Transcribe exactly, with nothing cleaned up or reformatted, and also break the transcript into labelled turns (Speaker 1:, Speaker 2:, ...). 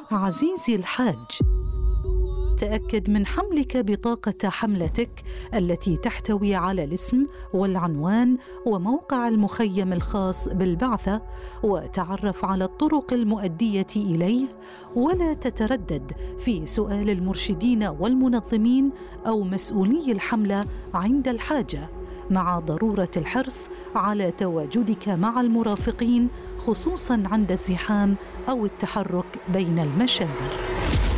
Speaker 1: عزيزي الحاج، تأكد من حملك بطاقة حملتك التي تحتوي على الاسم والعنوان وموقع المخيم الخاص بالبعثة، وتعرف على الطرق المؤدية إليه، ولا تتردد في سؤال المرشدين والمنظمين أو مسؤولي الحملة عند الحاجة، مع ضرورة الحرص على تواجدك مع المرافقين خصوصاً عند الزحام أو التحرك بين المشاعر.